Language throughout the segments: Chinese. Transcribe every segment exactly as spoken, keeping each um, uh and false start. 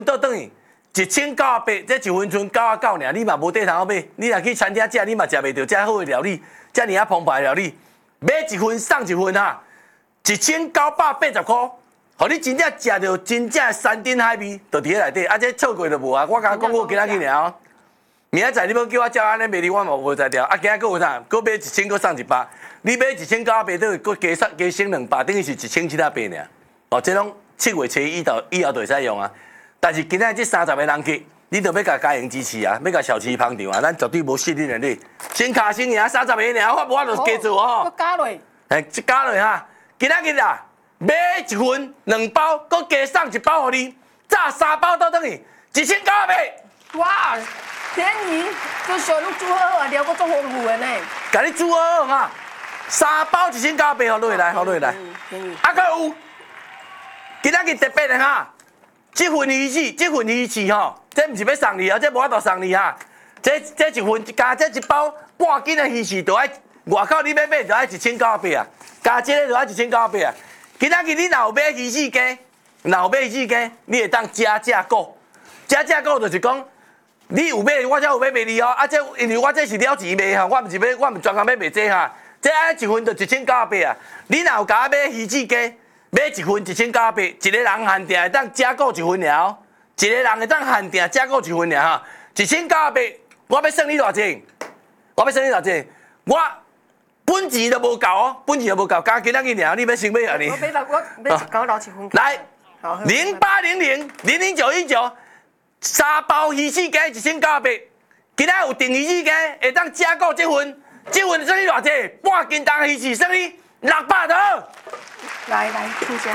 倒等于一千九百八，这一分钟九啊九尔，你嘛无地通好买。你若去餐厅食，你嘛食袂到遮好的料理，遮尔啊澎湃的料理，买一份送一份哈，一千九百八十块，互你真正食到真正的山珍海味，就伫咧内底。啊，这错过就无啊，我甲你讲，我今仔日尔。明仔载你要叫我照安尼卖哩，我嘛无才调。啊，今仔佫有啥？佫买一千，佫送一百。你买一千九百八，等于佫加送加升两百，等于是一千七百八尔。哦，这拢七月初一到以后就会使用啊。但是今仔这三十个人客，你着要甲家营支持啊，要甲小七捧场啊，咱绝对无失你能力。先卡先赢三十个尔，我我就加做吼。 佫加落。 哎，加落哈，今仔日啊，买一份两包，佫加送一包互你，炸三包都等于一千九百八。 哇！便宜，就小你煮好啊，料佫足丰富的呢。 甲你煮好哈，三包一千九百八，好落来，好落来。 便宜。 啊，佫有，今仔日特别的哈，这份鱼翅，这份鱼翅吼，这毋是要送你啊，这无法度送你哈。这这一份加这一包半斤的鱼翅，就爱外口你要买就爱一千九百八啊，加这个就爱一千九百八啊。今仔日你若有买鱼翅鸡，若有买鱼翅鸡，你会当加价购，加价购就是讲。你有买，我才有买卖你哦。啊，这因为我这是了钱卖哈，我毋是要，我毋专工要卖这哈。这爱一份就一千九百八啊。你若有甲我买鱼翅鸡，买一份一千九百八，一个人限定会当加购一份尔哦。一个人会当限定加购一份尔哈。一千九百八，我要算你偌济？我要算你偌济？我本钱都无够哦，本钱都无够，加今仔日尔，你要先买啊你？ 我买到我买一包留一份。 来，零八零零零零九一九。三包鱼翅鸡一千九百八，今仔有订鱼翅鸡，会当加购这份，这份算你偌济？半斤重鱼翅算你六百多。 来来，听下。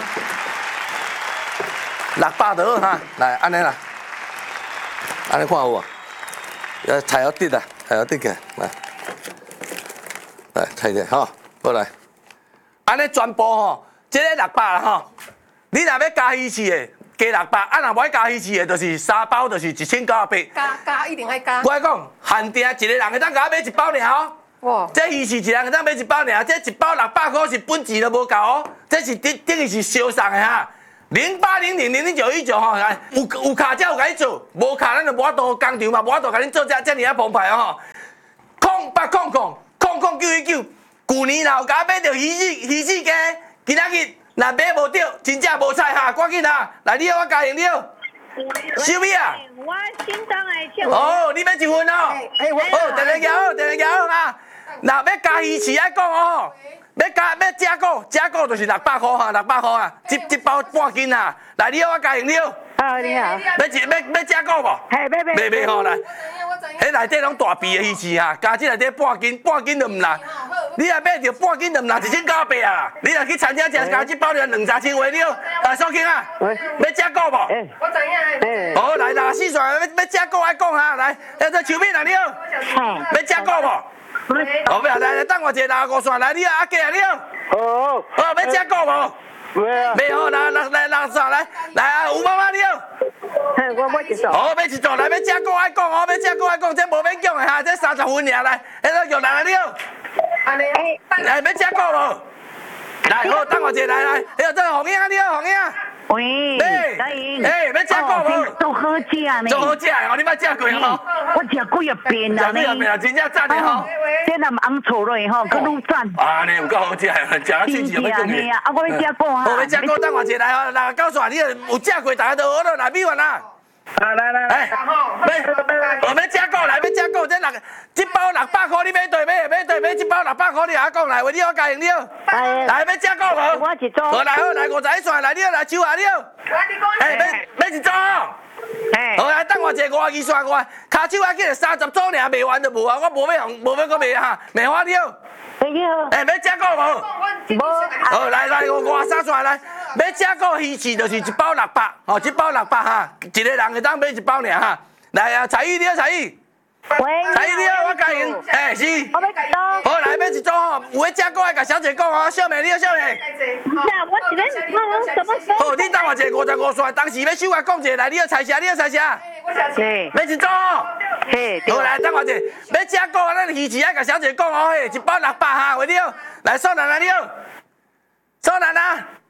六百多哈，来安尼啦，安尼看有无？呃，菜要滴啊，菜要滴起来，来，来菜滴吼，好来，安尼全部吼，这个六百啦吼，你若要加鱼翅的。加六百，啊！若无爱加鱼翅的，就是三包，就是一千九百八。 加加一定爱加。 我爱讲，限定一个人会当甲我买一包尔哦。哇！这鱼翅一人会当买一包尔，这一包六百块是本钱都无够哦。这是等等于是烧送的哈。零八零零零零九一九吼，来有有卡才有甲你做，无卡咱就无法度工厂嘛，无法度甲你做这这尔啊澎湃哦。空八空空空空九一九，去年若有甲我买着鱼翅鱼翅鸡，今仔日。若买无着，真正无菜哈，赶紧哈！来，你我加赢了，小米啊！ 我心脏会跳。 哦，你要一份哦。 哎，我哦，电话摇，电话摇啊！若要加鱼翅爱讲哦，要加要加购，加购就是六百块哈，六百块啊，一一包半斤啊！来，你我加赢了。 好，你好。 要一要要加购无？ 嘿，买买。 买买吼来。迄内底拢大鼻的鱼翅哈，加这内底半斤，半斤就唔啦。你若买着半斤就唔啦，一千九百八啊！你若去餐厅食，加这包了两三千块了。啊，苏庆啊，要加购无？ 我知影。 好，来啦，四川要要加购爱讲哈，来，要做手面来了。要加购无？好，不要来来，等我一下拿五线来，你啊阿姐啊了。 好。 好，要加购无？ 没啊。 没好，来来来来线来，来啊，吴妈妈了。 嘿，我买一组。 好，买一组来，要加购爱讲哦，要加购爱讲，这无免讲的哈，这三十分尔来，迄个玉兰来了。 安尼， 来要加购无？来，好，等我一下来来，哎呦，这红英啊，你好，红英啊。 喂， 哎，哎，要加购无？ 都好食呢。 都好食的哦，你捌食过吼？ 我食几啊遍啦。 食几啊遍啊，真正赞的吼。 这若红醋落吼，佮愈赞。 啊，你有够好食的，食啊喙齿有要讲的。啊，我要食过哈。 我要食过，等我一下来哦，来告诉你有食过，大家都学了来，米饭啊。 啊，来来来， 要，我要加购来，要加购，这六，这包六百块，你买对买，买对买，这包六百块，你阿讲来，为你我加赢了。来，要加购无？ 我一组。 好，来好，来五十一串，来了，来手下了。哎，要要一组。好，来等我一下五十二串我，骹手还记得三十组尔，卖完就无啊，我无要红，无要搁卖哈，卖花了。哎，要加购无？ 无。 好，来来，我五十三串来。要加购鱼翅就是一包六百，哦，一包六百哈，一个人会当买一包尔哈。来啊，彩玉你好，彩玉。 喂。 彩玉你好，我加赢。哎，是。 我要几多？ 好，来买一组吼，有要加购爱甲小姐讲哦，小妹你好，小妹。 那我一个我什么时候？ 好，你等我一下五十五串，当时要手下讲一下，来，你好，彩霞，你好，彩霞。 嘿。 买一组。 嘿。 好，来等我一下，要加购咱鱼翅爱甲小姐讲哦，嘿，一包六百哈，为你好。来，少奶奶你好。少奶奶。